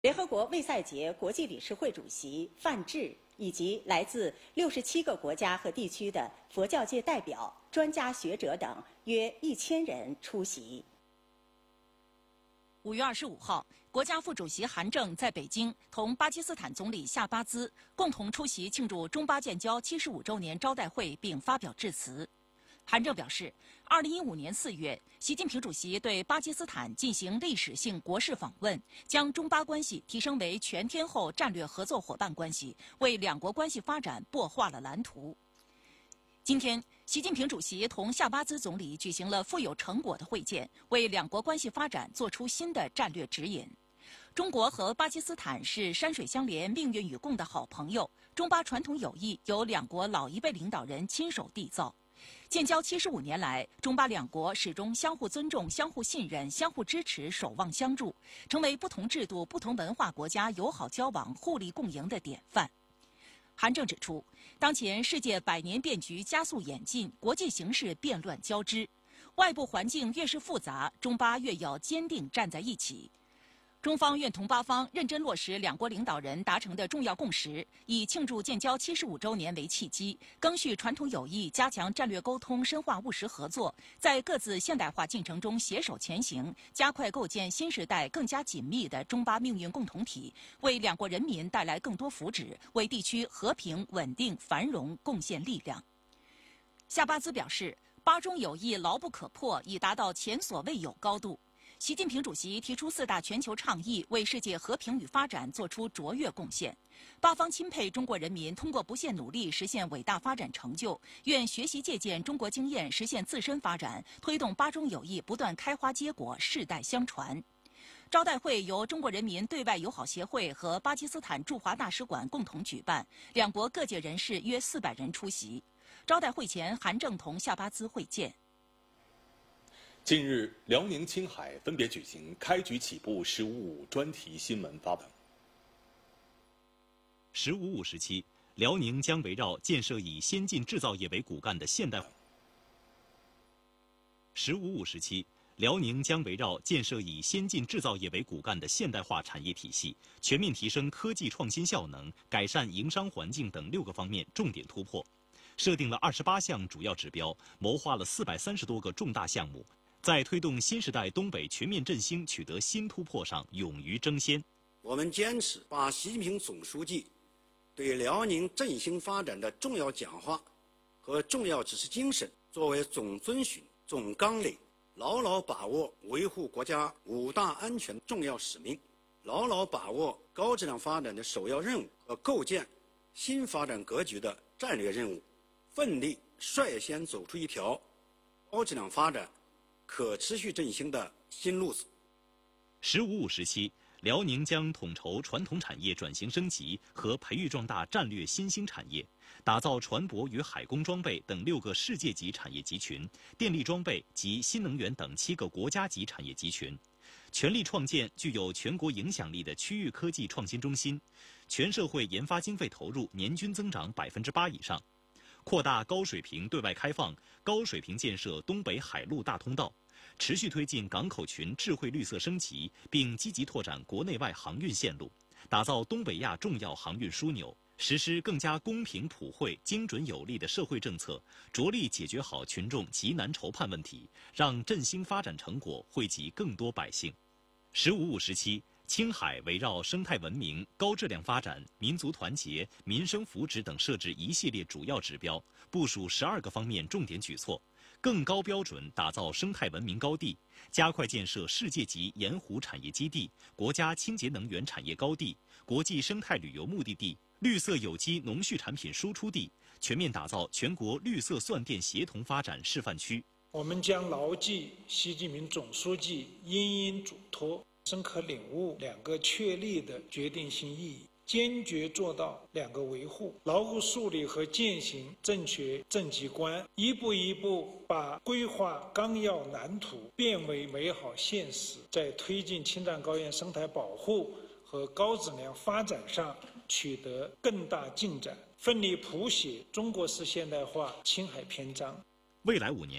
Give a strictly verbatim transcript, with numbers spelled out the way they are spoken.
联合国卫赛节国际理事会主席范志以及来自六十七个国家和地区的佛教界代表、专家学者等约一千人出席。 五月二十五号，国家副主席韩正在北京同巴基斯坦总理夏巴兹共同出席庆祝中巴建交七十五周年招待会，并发表致辞。韩正表示，二零一五年四月，习近平主席对巴基斯坦进行历史性国事访问，将中巴关系提升为全天候战略合作伙伴关系，为两国关系发展擘画了蓝图。今天，习近平主席同夏巴兹总理举行了富有成果的会见，为两国关系发展作出新的战略指引。中国和巴基斯坦是山水相连、命运与共的好朋友，中巴传统友谊由两国老一辈领导人亲手缔造。建交七十五年来，中巴两国始终相互尊重、相互信任、相互支持、守望相助，成为不同制度、不同文化国家友好交往、互利共赢的典范。韩正指出，当前世界百年变局加速演进，国际形势变乱交织，外部环境越是复杂，中巴越要坚定站在一起。中方愿同巴方认真落实两国领导人达成的重要共识，以庆祝建交七十五周年为契机，赓续传统友谊，加强战略沟通，深化务实合作，在各自现代化进程中携手前行，加快构建新时代更加紧密的中巴命运共同体，为两国人民带来更多福祉，为地区和平、稳定、繁荣贡献力量。夏巴兹表示，巴中友谊牢不可破，已达到前所未有高度。习近平主席提出四大全球倡议，为世界和平与发展作出卓越贡献。巴方钦佩中国人民通过不懈努力实现伟大发展成就，愿学习借鉴中国经验，实现自身发展，推动巴中友谊不断开花结果，世代相传。招待会由中国人民对外友好协会和巴基斯坦驻华大使馆共同举办，两国各界人士约四百人出席。招待会前，韩正同夏巴兹会见。 近日，辽宁、青海分别举行开局起步“十五五”专题新闻发布。 十五五时期，辽宁将围绕建设以先进制造业为骨干的现代。十五五时期，辽宁将围绕建设以先进制造业为骨干的现代化产业体系，全面提升科技创新效能，改善营商环境等六个方面重点突破，设定了二十八项主要指标，谋划了四百三十多个重大项目。在推动新时代东北全面振兴取得新突破上勇于争先。 我们坚持把习近平总书记对辽宁振兴发展的重要讲话和重要指示精神作为总遵循、总纲领，牢牢把握维护国家五大安全重要使命，牢牢把握高质量发展的首要任务和构建新发展格局的战略任务，奋力率先走出一条高质量发展、可持续振兴的新路子。 十五五时期，辽宁将统筹传统产业转型升级和培育壮大战略新兴产业，打造船舶与海工装备等六个世界级产业集群，电力装备及新能源等七个国家级产业集群，全力创建具有全国影响力的区域科技创新中心，全社会研发经费投入年均增长百分之八以上，扩大高水平对外开放，高水平建设东北海陆大通道，持续推进港口群智慧绿色升级，并积极拓展国内外航运线路，打造东北亚重要航运枢纽，实施更加公平普惠、精准有力的社会政策，着力解决好群众急难愁盼问题，让振兴发展成果惠及更多百姓。十五五时期，青海围绕生态文明、高质量发展、民族团结、民生福祉等设置一系列主要指标，部署十二个方面重点举措，更高标准打造生态文明高地，加快建设世界级盐湖产业基地、国家清洁能源产业高地、国际生态旅游目的地、绿色有机农畜产品输出地，全面打造全国绿色蒜电协同发展示范区。 我们将牢记习近平总书记殷殷嘱托，深刻领悟两个确立的决定性意义，坚决做到两个维护，牢固树立和践行正确政绩观，一步一步把规划纲要蓝图变为美好现实，在推进青藏高原生态保护和高质量发展上取得更大进展，奋力谱写中国式现代化青海篇章。 未来五年。